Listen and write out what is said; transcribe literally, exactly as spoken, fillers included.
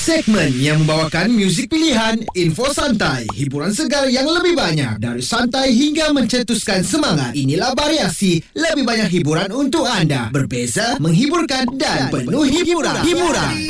Segmen yang membawakan muzik pilihan, info santai, hiburan segar yang lebih banyak. Dari santai hingga mencetuskan semangat. Inilah variasi, lebih banyak hiburan untuk anda. Berbeza, menghiburkan dan penuh hiburan. Hiburan.